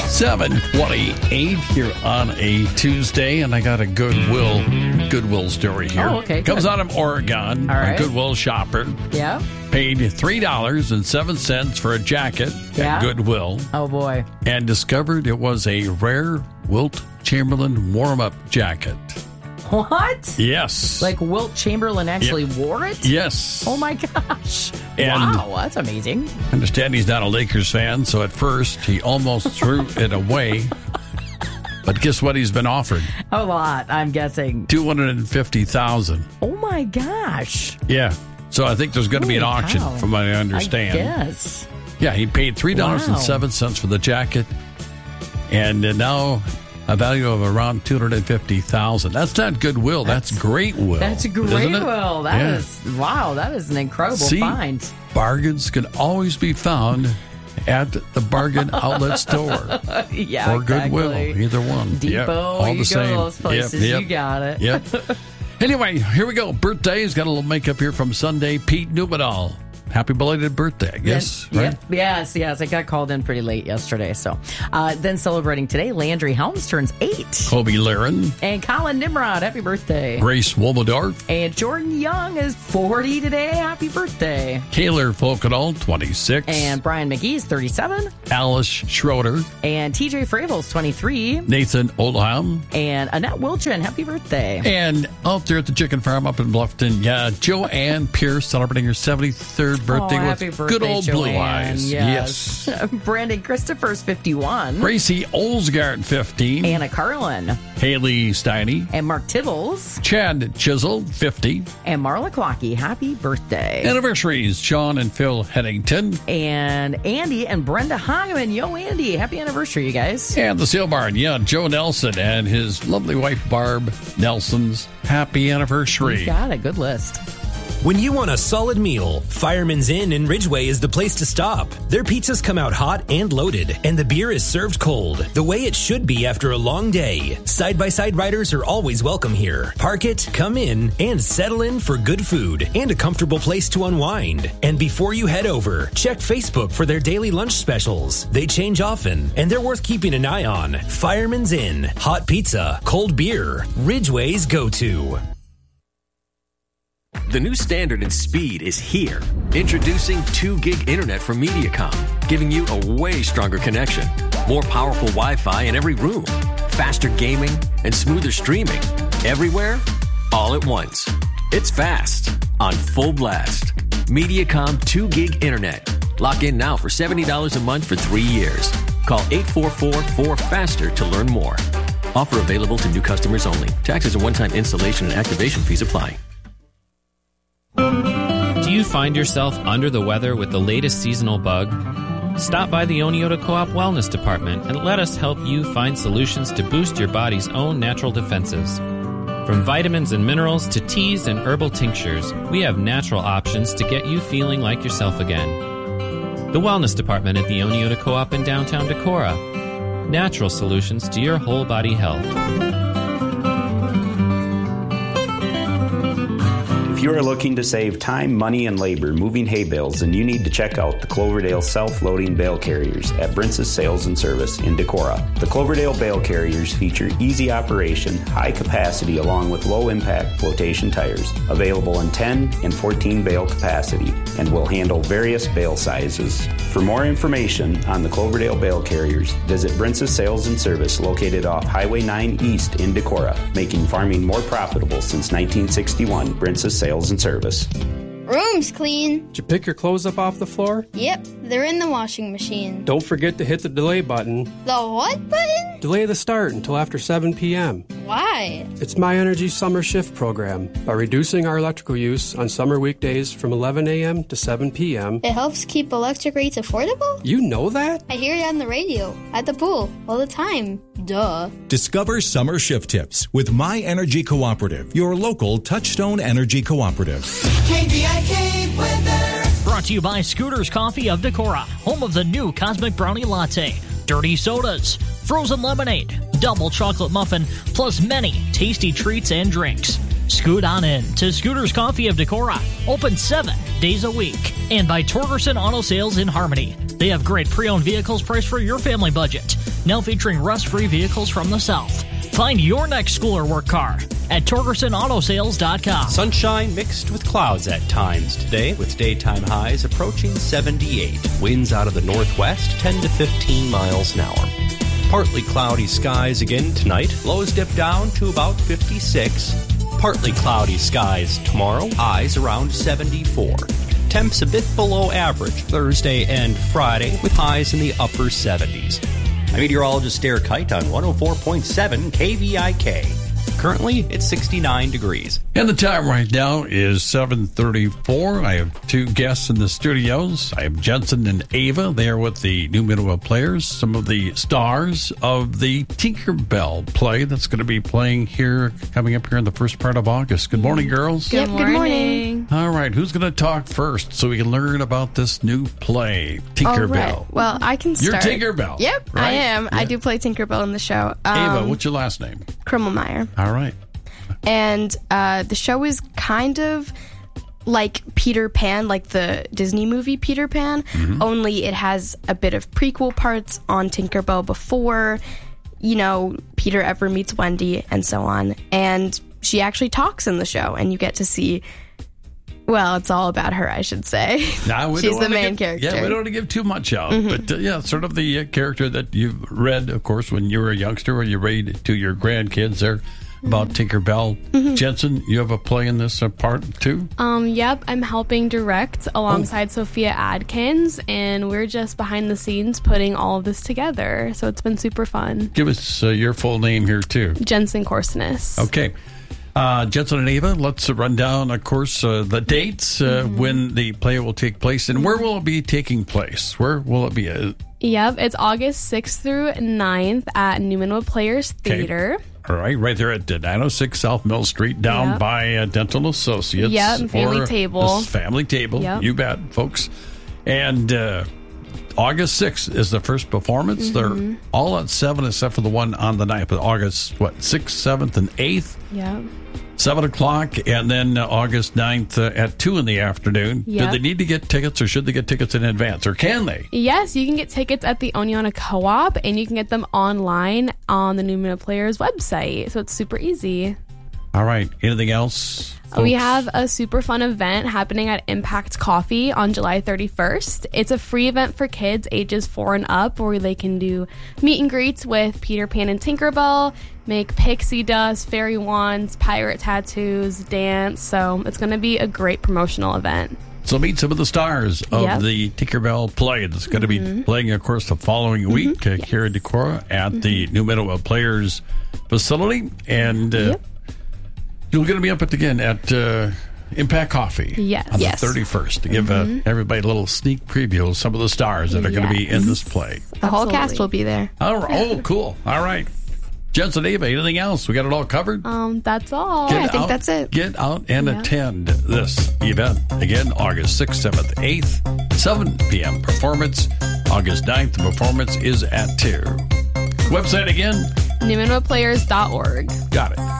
7:28 here on a Tuesday, and I got a Goodwill story here. Oh, okay. Comes good. out of Oregon. All right. A Goodwill shopper Yeah. paid $3.07 for a jacket Yeah. at Goodwill Oh, boy. and discovered it was a rare Wilt Chamberlain warm-up jacket. What? Yes. Like Wilt Chamberlain actually wore it? Yes. Oh, my gosh. And- wow, that's amazing. I understand he's not a Lakers fan, so at first he almost threw it away. But guess what he's been offered? A lot, I'm guessing. $250,000. Oh, my gosh. Yeah. So I think there's going to be an Holy auction, cow. from what I understand. I guess. Yeah, he paid $3.07 for the jacket, and now a value of around $250,000. That's not Goodwill. That's Great Will. That's a great isn't it? will. That is wow. That is an incredible See, find. bargains can always be found at the bargain outlet store Yeah, or Goodwill. exactly. Either one. Depot, Yep, all you the go to same. those places. Yep. You got it. Yep. Anyway, here we go. Birthdays. Got a little makeup here from Sunday. Pete Newbadal. Happy belated birthday, I guess. Then- Right? Yes. I got called in pretty late yesterday. So then celebrating today, Landry Helms turns 8. Kobe Laren. And Colin Nimrod, happy birthday. Grace Womodorf. And Jordan Young is 40 today. Happy birthday. Kaylor Folkenall, 26. And Brian McGee's 37. Alice Schroeder. And TJ Fravel's 23. Nathan Oldham. And Annette Wilchin, happy birthday. And out there at the chicken farm up in Bluffton, Joanne Pierce celebrating her 73rd birthday happy with birthday, good old Blue Joanne. Eyes. Yes. Brandon Christopher's 51. Gracie Olsgaard, 15. Anna Carlin. Haley Steiny. And Mark Tibbles. Chad Chisel, 50. And Marla Clocky, happy birthday. Anniversaries, Sean and Phil Headington. And Andy and Brenda Hageman. Yo, Andy, happy anniversary, you guys. And the Seal Barn, Joe Nelson and his lovely wife, Barb Nelson's happy anniversary. You got a good list. When you want a solid meal, Fireman's Inn in Ridgeway is the place to stop. Their pizzas come out hot and loaded, and the beer is served cold, the way it should be after a long day. Side-by-side riders are always welcome here. Park it, come in, and settle in for good food and a comfortable place to unwind. And before you head over, check Facebook for their daily lunch specials. They change often, and they're worth keeping an eye on. Fireman's Inn, hot pizza, cold beer, Ridgeway's go-to. The new standard in speed is here. Introducing 2 gig internet from Mediacom, giving you a way stronger connection. More powerful Wi-Fi in every room. Faster gaming and smoother streaming. Everywhere, all at once. It's fast, on full blast. Mediacom 2 gig internet. Lock in now for $70 a month for 3 years. Call 844-4FASTER to learn more. Offer available to new customers only. Taxes and one-time installation and activation fees apply. Do you find yourself under the weather with the latest seasonal bug? Stop by the Oneota Co-op Wellness Department and let us help you find solutions to boost your body's own natural defenses. From vitamins and minerals to teas and herbal tinctures, we have natural options to get you feeling like yourself again. The Wellness Department at the Oneota Co-op in downtown Decorah. Natural solutions to your whole body health. If you are looking to save time, money, and labor moving hay bales, then you need to check out the Cloverdale self-loading bale carriers at Brince's Sales and Service in Decorah. The Cloverdale bale carriers feature easy operation, high capacity, along with low-impact flotation tires, available in 10 and 14 bale capacity, and will handle various bale sizes. For more information on the Cloverdale bale carriers, visit Brince's Sales and Service located off Highway 9 East in Decorah, making farming more profitable since 1961. Brince's Sales and Service. Room's clean. Did you pick your clothes up off the floor? Yep, they're in the washing machine. Don't forget to hit the delay button. The what button? Delay the start until after 7 p.m. Why? It's My Energy Summer Shift program. By reducing our electrical use on summer weekdays from 11 a.m. to 7 p.m. It helps keep electric rates affordable? You know that? I hear it on the radio, at the pool, all the time. Duh. Discover summer shift tips with My Energy Cooperative, your local Touchstone Energy Cooperative. KVIK weather. Brought to you by Scooters Coffee of Decorah, home of the new Cosmic Brownie Latte, dirty sodas, frozen lemonade, double chocolate muffin, plus many tasty treats and drinks. Scoot on in to Scooters Coffee of Decorah, open 7 days a week. And by Torgerson Auto Sales in Harmony, They have great pre-owned vehicles priced for your family budget. Now featuring rust-free vehicles from the South. Find your next school or work car at TorgersonAutoSales.com. Sunshine mixed with clouds at times today, with daytime highs approaching 78. Winds out of the northwest 10 to 15 miles an hour. Partly cloudy skies again tonight. Lows dip down to about 56. Partly cloudy skies tomorrow. Highs around 74. Temps a bit below average Thursday and Friday, with highs in the upper 70s. I'm meteorologist Derek Height on 104.7 KVIK. Currently, it's 69 degrees. And the time right now is 7:34. I have two guests in the studios. I have Jensen and Ava. They are with the New Minnesota Players, some of the stars of the Tinkerbell play that's going to be playing here, coming up here in the first part of August. Good morning, girls. Good morning. All right, who's going to talk first so we can learn about this new play, Tinkerbell? All right. Well, I can start. You're Tinkerbell. Yep, right? I am. Yeah. I do play Tinkerbell in the show. Ava, what's your last name? Krummelmeyer. All right. And the show is kind of like Peter Pan, like the Disney movie Peter Pan, only it has a bit of prequel parts on Tinkerbell before, Peter ever meets Wendy and so on. And she actually talks in the show, and you get to see... Well, it's all about her, I should say. She's the main character. Yeah, we don't want to give too much out. But sort of the character that you've read, of course, when you were a youngster, or you read to your grandkids there about Tinkerbell. Jensen, you have a play in this part too? Yep, I'm helping direct alongside Sophia Adkins, and we're just behind the scenes putting all of this together. So it's been super fun. Give us your full name here too. Jensen Korsenis. Okay. Jensen and Ava, let's run down, of course, the dates when the play will take place, and where will it be taking place? Where will it be? Yep, it's August 6th through 9th at New Minnesota Players Theater. All right there at 906 South Mill Street, down by Dental Associates. Yep, Family Table. Family Table, you bet, folks. And August 6th is the first performance. They're all at 7 except for the one on the 9th, but August, 6th, 7th, and 8th? Yeah. 7 o'clock, and then August 9th at 2 in the afternoon. Yep. Do they need to get tickets, or should they get tickets in advance, or can they? Yes, you can get tickets at the Oneonta Co-op, and you can get them online on the New Minnesota Players website, so it's super easy. All right. Anything else, folks? We have a super fun event happening at Impact Coffee on July 31st. It's a free event for kids ages 4 and up, where they can do meet and greets with Peter Pan and Tinkerbell, make pixie dust, fairy wands, pirate tattoos, dance. So it's going to be a great promotional event. So meet some of the stars of the Tinkerbell play that's going to be playing, of course, the following week here in Decorah at the New Minnesota Players facility. And you're going to be up at Impact Coffee on the 31st to give everybody a little sneak preview of some of the stars that are going to be in this play. The whole cast will be there. All right. Oh, cool. All right. Jensen, Ava, anything else? We got it all covered? That's all. I think that's it. Get out and attend this event. Again, August 6th, 7th, 8th, 7 p.m. performance. August 9th, the performance is at 2. Website again? NewMinnesotaPlayers.org. Got it.